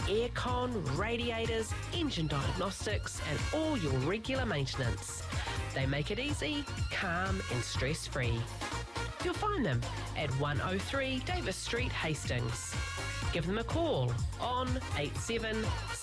aircon, radiators, engine diagnostics and all your regular maintenance. They make it easy, calm and stress-free. You'll find them at 103 Davis Street, Hastings. Give them a call on 87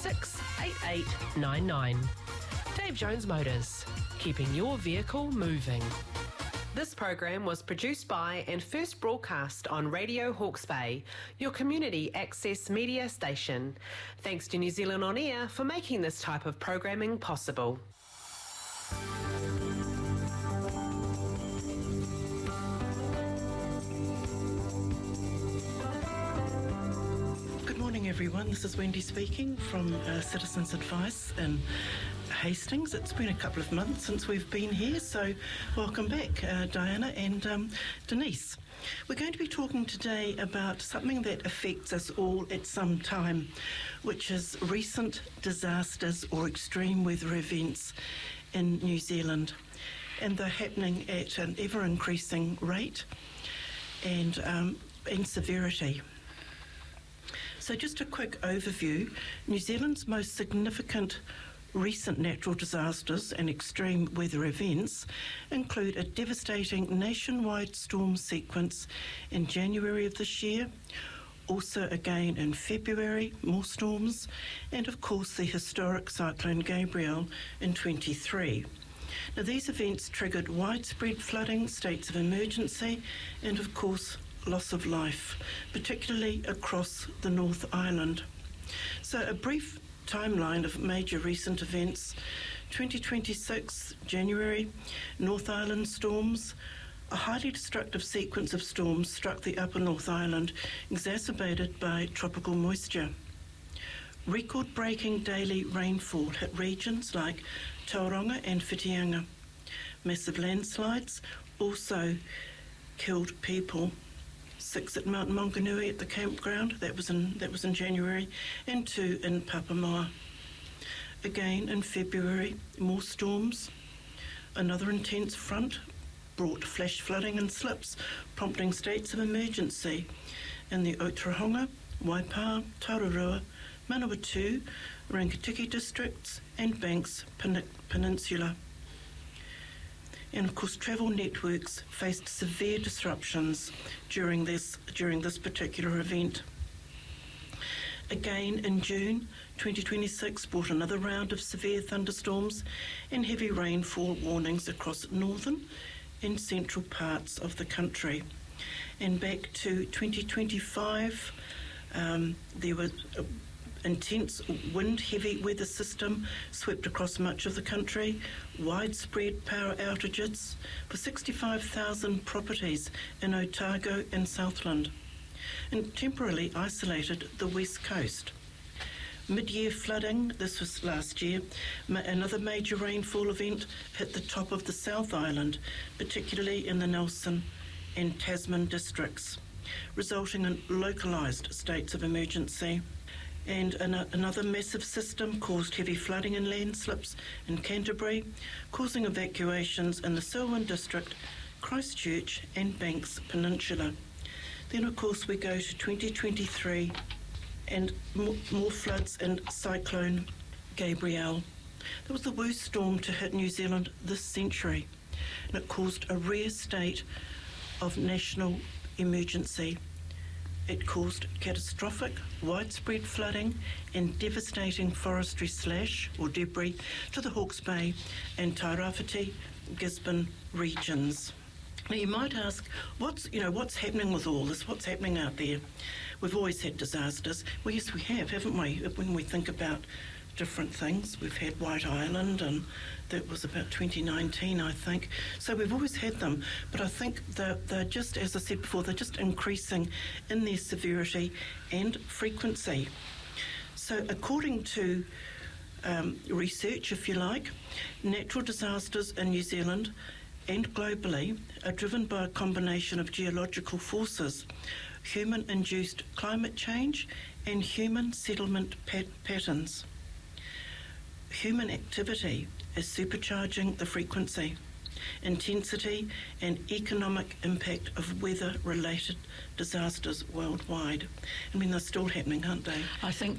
68899. Dave Jones Motors, keeping your vehicle moving. This program was produced by and first broadcast on Radio Hawke's Bay, your community access media station. Thanks to New Zealand On Air for making this type of programming possible. Good morning, everyone. This is Wendy speaking from Citizens Advice in Hastings. It's been a couple of months since we've been here, so welcome back, Diana and Denise. We're going to be talking today about something that affects us all at some time, which is recent disasters or extreme weather events in New Zealand. And they're happening at an ever-increasing rate and severity. So just a quick overview. New Zealand's most significant recent natural disasters and extreme weather events include a devastating nationwide storm sequence in January of this year, also again in February, more storms, and of course the historic Cyclone Gabrielle in 23. Now these events triggered widespread flooding, states of emergency, and of course loss of life, particularly across the North Island. So a brief timeline of major recent events. 2026, January, North Island storms. A highly destructive sequence of storms struck the upper North Island, exacerbated by tropical moisture. Record-breaking daily rainfall hit regions like Tauranga and Whitianga. Massive landslides also killed people. 6 at Mount Maunganui at the campground, that was in January, and 2 in Papamoa. Again in February, more storms. Another intense front brought flash flooding and slips, prompting states of emergency in the Otorohanga, Waipa, Tararua, Manawatu, Rangitiki districts and Banks Peninsula. And of course, travel networks faced severe disruptions during this particular event. Again in June 2026 brought another round of severe thunderstorms and heavy rainfall warnings across northern and central parts of the country. And back to 2025, there was intense wind, heavy weather system swept across much of the country, widespread power outages for 65,000 properties in Otago and Southland, and temporarily isolated the west coast. Mid-year flooding, this was last year, another major rainfall event hit the top of the South Island, particularly in the Nelson and Tasman districts, resulting in localised states of emergency. And another massive system caused heavy flooding and landslips in Canterbury, causing evacuations in the Selwyn district, Christchurch and Banks Peninsula. Then of course we go to 2023 and more floods and Cyclone Gabrielle. That was the worst storm to hit New Zealand this century, and it caused a rare state of national emergency. It caused catastrophic, widespread flooding and devastating forestry slash or debris to the Hawke's Bay and Tairāwhiti, Gisborne regions. Now you might ask, what's happening with all this? What's happening out there? We've always had disasters. Well, yes, we have, haven't we? When we think about different things, we've had White Island, and that was about 2019, I think. So we've always had them, but I think they're just, as I said before, they're just increasing in their severity and frequency. So according to research, if you like, natural disasters in New Zealand and globally are driven by a combination of geological forces, human-induced climate change and human settlement patterns. Human activity is supercharging the frequency, intensity and economic impact of weather-related disasters worldwide. I mean, they're still happening, aren't they? I think